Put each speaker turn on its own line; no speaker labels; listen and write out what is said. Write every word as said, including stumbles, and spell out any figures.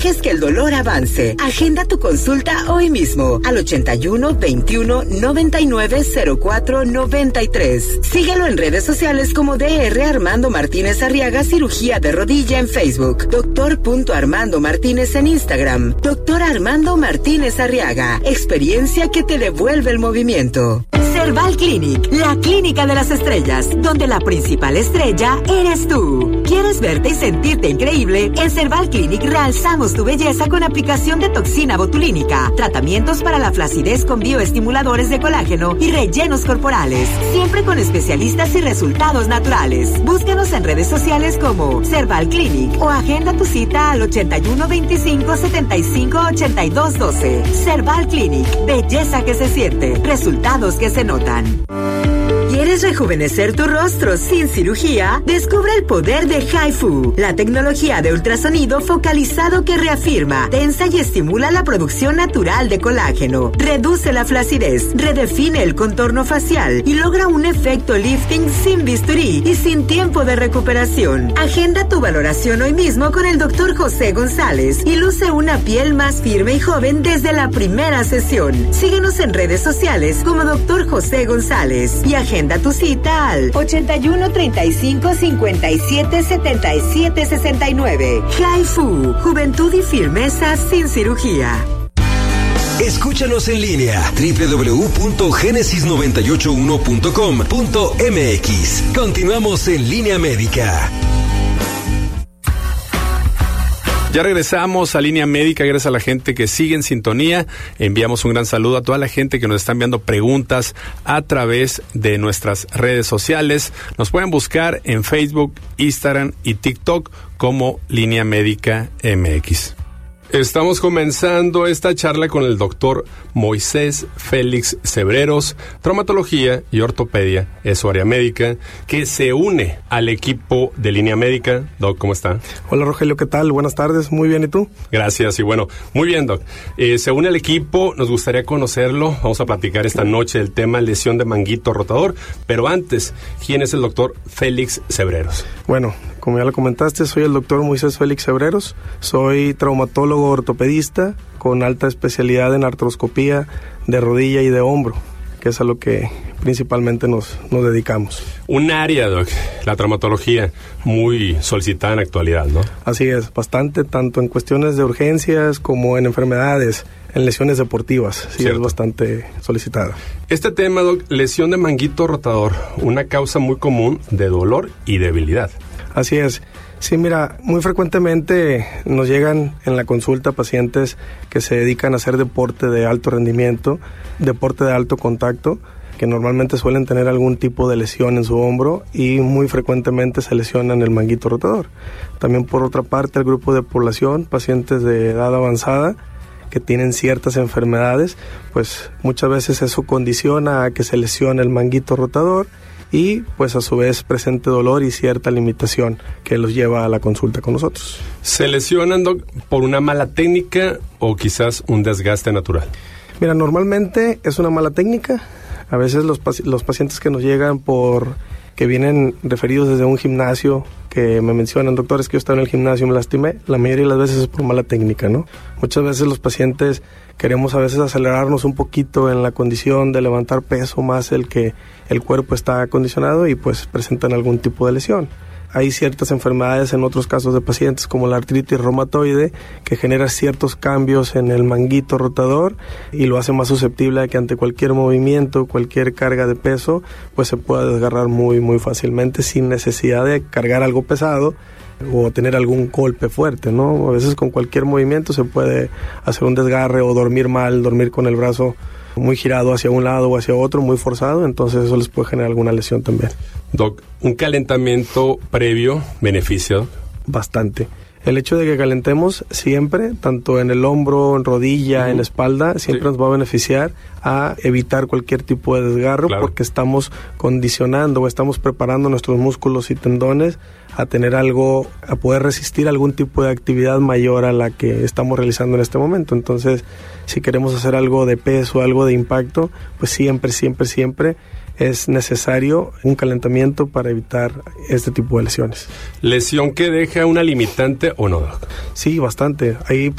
Es que el dolor avance. Agenda tu consulta hoy mismo al ochenta y uno, veintiuno, noventa y nueve, cero cuatro, noventa y tres. Síguelo en redes sociales como D R Armando Martínez Arriaga Cirugía de Rodilla en Facebook. Doctor Armando Martínez en Instagram. Doctor Armando Martínez Arriaga. Experiencia que te devuelve el movimiento. Cerval Clinic, la clínica de las estrellas, donde la principal estrella eres tú. ¿Quieres verte y sentirte increíble? En Cerval Clinic realzamos tu belleza con aplicación de toxina botulínica, tratamientos para la flacidez con bioestimuladores de colágeno y rellenos corporales, siempre con especialistas y resultados naturales. Búscanos en redes sociales como Cerval Clinic o agenda tu cita al ochenta y uno, veinticinco, setenta y cinco, ochenta y dos, doce. Cerval Clinic, belleza que se siente, resultados que se notan. ¿Quieres rejuvenecer tu rostro sin cirugía? Descubre el poder de HIFU, la tecnología de ultrasonido focalizado que reafirma, tensa y estimula la producción natural de colágeno, reduce la flacidez, redefine el contorno facial y logra un efecto lifting sin bisturí y sin tiempo de recuperación. Agenda tu valoración hoy mismo con el doctor José González y luce una piel más firme y joven desde la primera sesión. Síguenos en redes sociales como doctor José González y agenda tu cita al ochenta y uno, treinta y cinco, cincuenta y siete, setenta y siete, sesenta y nueve. HIFU, juventud y firmeza sin cirugía.
Escúchanos en línea doble u doble u doble u punto génesis noventa y ocho uno punto com punto m x. Continuamos en Línea Médica.
Ya regresamos a Línea Médica, gracias a la gente que sigue en sintonía. Enviamos un gran saludo a toda la gente que nos está enviando preguntas a través de nuestras redes sociales. Nos pueden buscar en Facebook, Instagram y TikTok como Línea Médica M X. Estamos comenzando esta charla con el doctor Moisés Félix Cebreros, traumatología y ortopedia, es su área médica, que se une al equipo de Línea Médica. Doc, ¿cómo está?
Hola Rogelio, ¿qué tal? Buenas tardes, muy bien, ¿y tú?
Gracias, y bueno, muy bien, Doc. Eh, se une al equipo, nos gustaría conocerlo, vamos a platicar esta noche el tema lesión de manguito rotador, pero antes, ¿quién es el doctor Félix Cebreros?
Bueno, como ya lo comentaste, soy el doctor Moisés Félix Cebreros, soy traumatólogo ortopedista con alta especialidad en artroscopía de rodilla y de hombro, que es a lo que principalmente nos, nos dedicamos.
Un área, Doc, la traumatología, muy solicitada en la actualidad, ¿no?
Así es, bastante, tanto en cuestiones de urgencias como en enfermedades, en lesiones deportivas, sí. Cierto. Es bastante solicitada.
Este tema, Doc, lesión de manguito rotador, una causa muy común de dolor y debilidad.
Así es. Sí, mira, muy frecuentemente nos llegan en la consulta pacientes que se dedican a hacer deporte de alto rendimiento, deporte de alto contacto, que normalmente suelen tener algún tipo de lesión en su hombro y muy frecuentemente se lesionan el manguito rotador. También por otra parte el grupo de población, pacientes de edad avanzada, que tienen ciertas enfermedades, pues muchas veces eso condiciona a que se lesione el manguito rotador y pues a su vez presente dolor y cierta limitación que los lleva a la consulta con nosotros.
¿Se lesionan, Doc, por una mala técnica o quizás un desgaste natural?
Mira, normalmente es una mala técnica. A veces los, paci- los pacientes que nos llegan por que vienen referidos desde un gimnasio, que me mencionan, doctor, es que yo estaba en el gimnasio y me lastimé, la mayoría de las veces es por mala técnica, ¿no? Muchas veces los pacientes queremos a veces acelerarnos un poquito en la condición de levantar peso más el que el cuerpo está acondicionado y pues presentan algún tipo de lesión. Hay ciertas enfermedades en otros casos de pacientes como la artritis reumatoide que genera ciertos cambios en el manguito rotador y lo hace más susceptible a que ante cualquier movimiento, cualquier carga de peso, pues se pueda desgarrar muy muy fácilmente sin necesidad de cargar algo pesado o tener algún golpe fuerte, ¿no? A veces con cualquier movimiento se puede hacer un desgarre o dormir mal, dormir con el brazo muy girado hacia un lado o hacia otro, muy forzado, entonces eso les puede generar alguna lesión también.
Doc, ¿un calentamiento previo beneficia?
Bastante. El hecho de que calentemos siempre, tanto en el hombro, en rodilla, uh-huh. en la espalda, siempre sí. nos va a beneficiar a evitar cualquier tipo de desgarro, claro. porque estamos condicionando o estamos preparando nuestros músculos y tendones a tener algo, a poder resistir algún tipo de actividad mayor a la que estamos realizando en este momento. Entonces, si queremos hacer algo de peso, algo de impacto, pues siempre, siempre, siempre es necesario un calentamiento para evitar este tipo de lesiones.
¿Lesión que deja una limitante o no, doc?
Sí, bastante. Hay